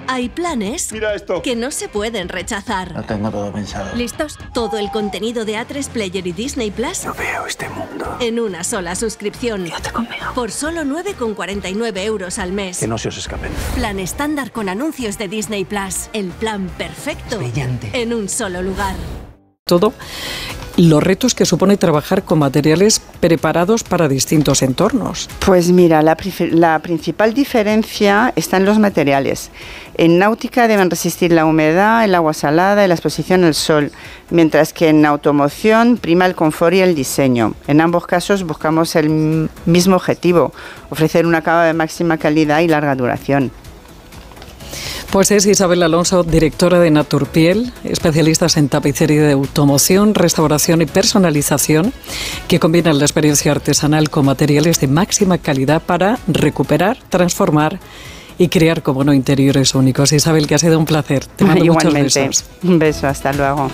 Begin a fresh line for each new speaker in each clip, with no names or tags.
Hay planes
Mira esto.
que no se pueden rechazar.
Lo tengo todo pensado.
¿Listos? Todo el contenido de A3 Player y Disney Plus
No veo este mundo.
en una sola suscripción.
Quédate conmigo.
Por solo 9,49 euros al mes.
Que no se os escapen.
Plan estándar con anuncios de Disney Plus. El plan perfecto.
Brillante.
En un solo lugar.
Todo los retos que supone trabajar con materiales preparados para distintos entornos.
Pues mira, la principal diferencia está en los materiales. En náutica deben resistir la humedad, el agua salada y la exposición al sol, mientras que en automoción prima el confort y el diseño. En ambos casos buscamos el mismo objetivo, ofrecer un acabado de máxima calidad y larga duración.
Pues es Isabel Alonso, directora de Naturpiel, especialistas en tapicería de automoción, restauración y personalización, que combinan la experiencia artesanal con materiales de máxima calidad para recuperar, transformar y crear, como no, interiores únicos. Isabel, que ha sido un placer. Te mando muchos besos.
Un beso, hasta luego.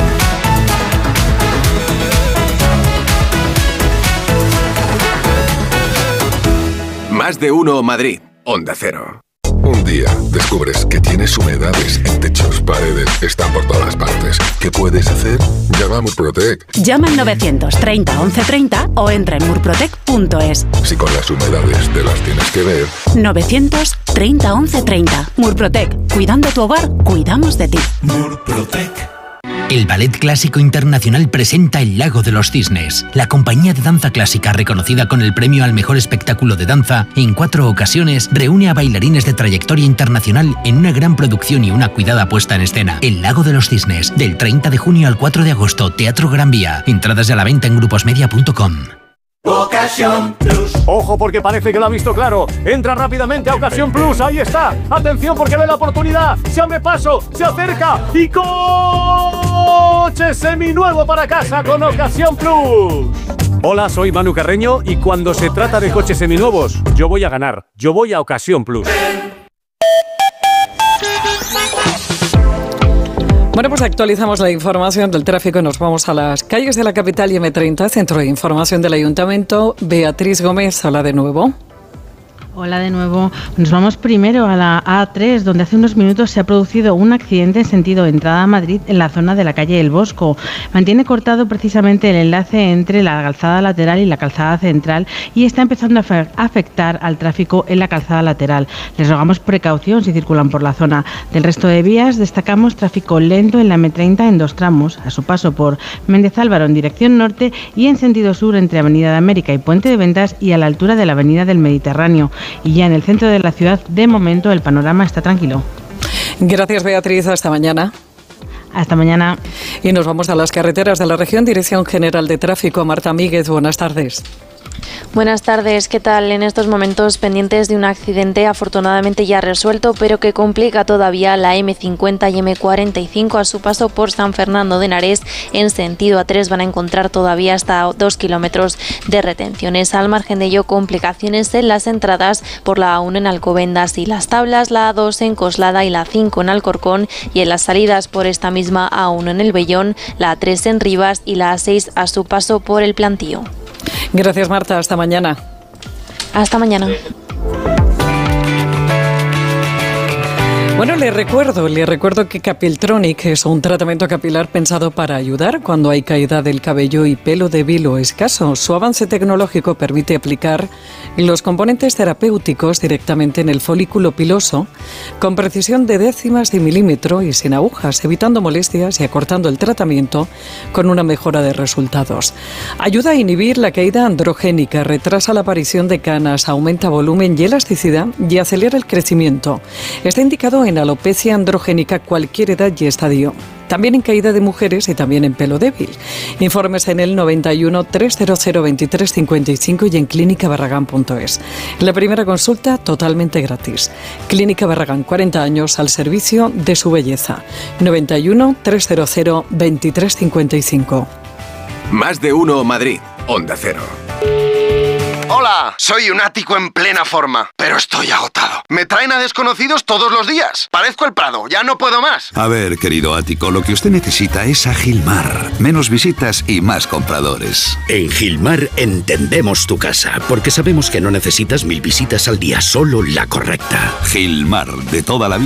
Más de uno Madrid, Onda Cero.
Un día descubres que tienes humedades en techos, paredes, están por todas partes. ¿Qué puedes hacer? Llama a Murprotec.
Llama al 930 1130 o entra en murprotec.es.
Si con las humedades te las tienes que ver.
930 1130. Murprotec. Cuidando tu hogar, cuidamos de ti.
Murprotec. El Ballet Clásico Internacional presenta El Lago de los Cisnes. La compañía de danza clásica, reconocida con el premio al mejor espectáculo de danza, en 4 ocasiones reúne a bailarines de trayectoria internacional en una gran producción y una cuidada puesta en escena. El Lago de los Cisnes, del 30 de junio al 4 de agosto, Teatro Gran Vía. Entradas a la venta en gruposmedia.com.
Ocasión Plus. Ojo, porque parece que lo ha visto claro. Entra rápidamente a Ocasión Plus. Ahí está. Atención, porque ve la oportunidad. Se abre paso, se acerca y coche seminuevo para casa con Ocasión Plus. Hola, soy Manu Carreño y cuando se trata de coches seminuevos, yo voy a ganar. Yo voy a Ocasión Plus.
Bueno, pues actualizamos la información del tráfico y nos vamos a las calles de la capital y M30, Centro de Información del Ayuntamiento. Beatriz Gómez, hola de nuevo.
Hola de nuevo. Nos vamos primero a la A3, donde hace unos minutos se ha producido un accidente en sentido entrada a Madrid en la zona de la calle El Bosco. Mantiene cortado precisamente el enlace entre la calzada lateral y la calzada central y está empezando a afectar al tráfico en la calzada lateral. Les rogamos precaución si circulan por la zona. Del resto de vías destacamos tráfico lento en la M30 en 2 tramos, a su paso por Méndez Álvaro en dirección norte y en sentido sur entre Avenida de América y Puente de Ventas y a la altura de la Avenida del Mediterráneo. Y ya en el centro de la ciudad, de momento, el panorama está tranquilo.
Gracias, Beatriz. Hasta mañana.
Hasta mañana.
Y nos vamos a las carreteras de la región. Dirección General de Tráfico. Marta Míguez, buenas tardes.
Buenas tardes, ¿qué tal? En estos momentos pendientes de un accidente afortunadamente ya resuelto, pero que complica todavía la M50 y M45 a su paso por San Fernando de Henares. En sentido A3 van a encontrar todavía hasta 2 kilómetros de retenciones. Al margen de ello, complicaciones en las entradas por la A1 en Alcobendas y Las Tablas, la A2 en Coslada y la A5 en Alcorcón, y en las salidas por esta misma A1 en El Vellón, la A3 en Rivas y la A6 a su paso por El Plantío.
Gracias, Marta. Hasta mañana.
Hasta mañana.
Bueno, le recuerdo que Capiltronic es un tratamiento capilar pensado para ayudar cuando hay caída del cabello y pelo débil o escaso. Su avance tecnológico permite aplicar los componentes terapéuticos directamente en el folículo piloso con precisión de décimas de milímetro y sin agujas, evitando molestias y acortando el tratamiento con una mejora de resultados. Ayuda a inhibir la caída androgénica, retrasa la aparición de canas, aumenta volumen y elasticidad y acelera el crecimiento. Está indicado en alopecia androgénica cualquier edad y estadio. También en caída de mujeres y también en pelo débil. Informes en el 91 300 23 55 y en clínicabarragán.es. La primera consulta totalmente gratis. Clínica Barragán, 40 años al servicio de su belleza. 91 300 23 55.
Más de uno Madrid, Onda Cero.
Hola, soy un ático en plena forma, pero estoy agotado. Me traen a desconocidos todos los días. Parezco el Prado, ya no puedo más.
A ver, querido ático, lo que usted necesita es a Gilmar. Menos visitas y más compradores.
En Gilmar entendemos tu casa, porque sabemos que no necesitas 1000 visitas al día, solo la correcta.
Gilmar, de toda la vida.